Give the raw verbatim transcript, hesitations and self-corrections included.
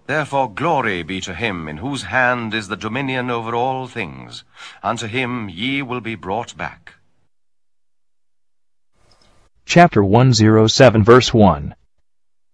Therefore glory be to him in whose hand is the dominion over all things. Unto him ye will be brought back. Chapter one oh seven, verse one.